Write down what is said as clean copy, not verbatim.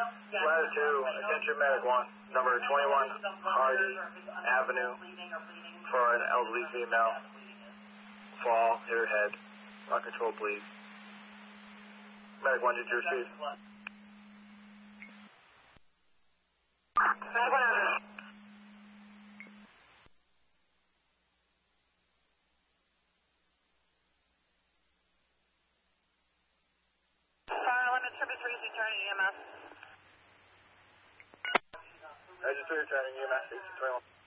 Ladder 2, attention medic 1, number 21 Hardy Avenue for an elderly female. Fall, hit her head, uncontrolled bleed. Medic 1, did you receive? Medic 1 has it. Service 3 is returning EMS. Register returning EMS 1821.